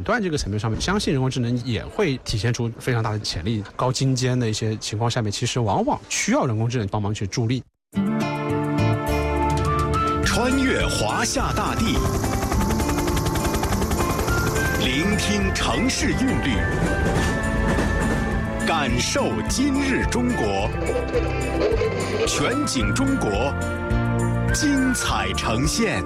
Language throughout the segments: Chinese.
段这个层面上面，相信人工智能也会体现出非常大的潜力。高精尖的一些情况下面，其实往往需要人工智能帮忙去助力。 穿越华夏大地，聆听城市韵律，感受今日中国，全景中国，精彩呈现。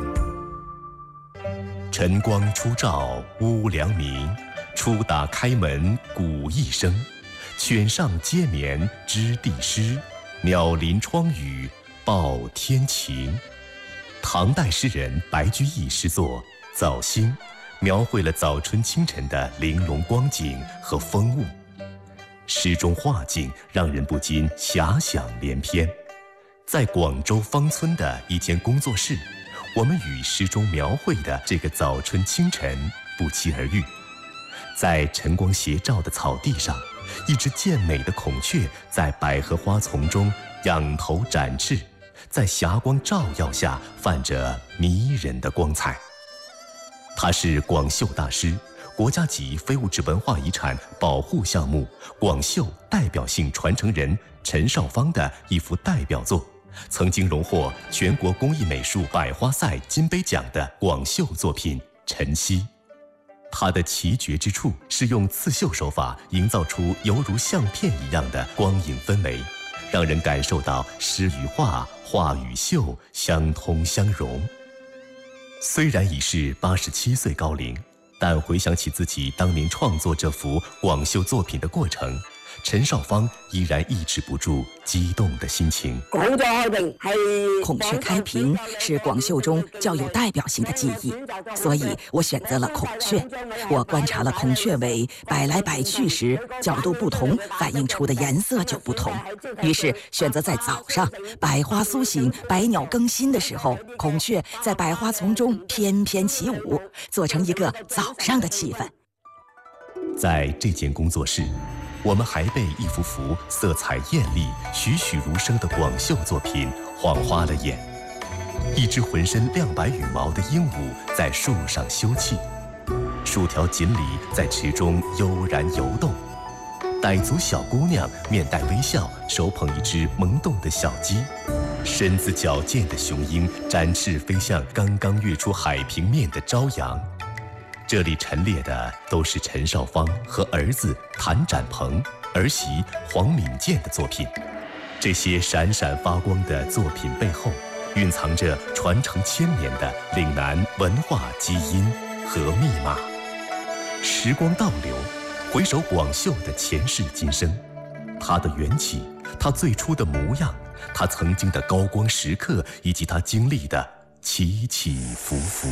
晨光初照屋梁明，初打开门鼓一声，犬上街眠知地湿，鸟临窗雨报天晴。唐代诗人白居易诗作《早兴》，描绘了早春清晨的玲珑光景和风物，诗中画境让人不禁遐想连篇。在广州芳村的一间工作室，我们与诗中描绘的这个早春清晨不期而遇。在晨光斜照的草地上，一只健美的孔雀在百合花丛中仰头展翅，在霞光照耀下泛着迷人的光彩。他是广绣大师，国家级非物质文化遗产保护项目广绣代表性传承人陈少芳的一幅代表作，曾经荣获全国工艺美术百花赛金杯奖的广绣作品《晨曦》。它的奇绝之处是用刺绣手法营造出犹如相片一样的光影氛围，让人感受到诗与画、画与绣相通相融。虽然已是87岁高龄，但回想起自己当年创作这幅广绣作品的过程，陈少芳依然抑制不住激动的心情。 孔雀开屏是广绣中较有代表性的技艺，所以我选择了孔雀。我观察了孔雀尾摆来摆去时，角度不同，反映出的颜色就不同。于是选择在早上，百花苏醒，百鸟更新的时候，孔雀在百花丛中翩翩起舞，做成一个早上的气氛。 在这间工作室，我们还被一幅幅色彩艳丽、栩栩如生的广绣作品晃花了眼。一只浑身亮白羽毛的鹦鹉在树上休憩，数条锦鲤在池中悠然游动，傣族小姑娘面带微笑，手捧一只萌动的小鸡，身子矫健的雄鹰展翅飞向刚刚跃出海平面的朝阳。这里陈列的都是陈少芳和儿子谭展鹏、儿媳黄敏健的作品。这些闪闪发光的作品背后，蕴藏着传承千年的岭南文化基因和密码。时光倒流，回首广绣的前世今生，它的缘起，它最初的模样，它曾经的高光时刻，以及它经历的起起伏伏。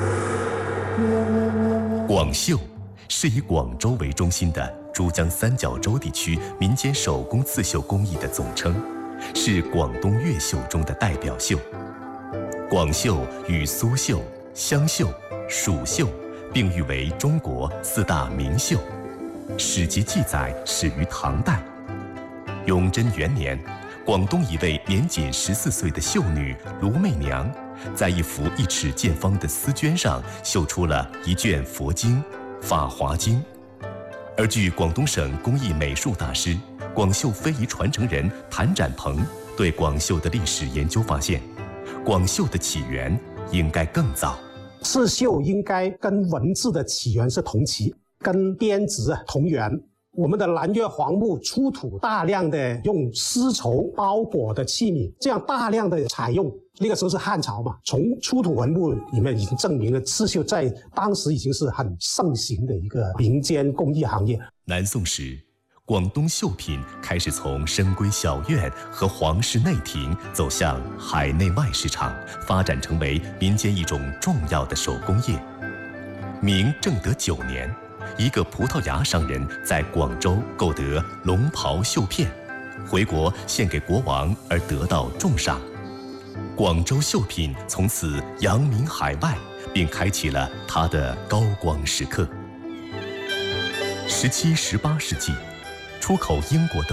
广绣是以广州为中心的珠江三角洲地区民间手工刺绣工艺的总称，是广东粤绣中的代表绣。广绣与苏绣、湘绣、蜀绣并誉为中国4大名绣。史籍记载始于唐代。永贞元年，广东一位年仅14岁的绣女卢媚娘，在一幅1尺见方的丝绢上绣出了一卷佛经《法华经》。而据广东省工艺美术大师、广绣非遗传承人谭展鹏对广绣的历史研究发现，广绣的起源应该更早。 刺绣应该跟文字的起源是同期，跟编织同源。我们的南越黄木出土大量的用丝绸包裹的器皿，这样大量的采用，那个时候是汉朝嘛，从出土文物里面已经证明了刺绣在当时已经是很盛行的一个民间工艺行业。 南宋时，广东绣品开始从深闺小院和皇室内廷走向海内外市场，发展成为民间一种重要的手工业。明正德9年，一个葡萄牙商人在广州购得龙袍绣片，回国献给国王而得到重赏。广州绣品从此扬名海外，并开启了它的高光时刻。17、18世纪，出口英国的